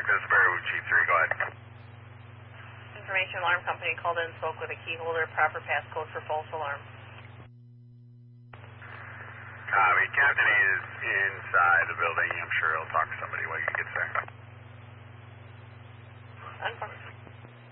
this is Barry with Chief 3, go ahead. Information alarm company called in and spoke with a key holder, proper passcode for false alarm. Copy. Captain is inside the building. I'm sure he'll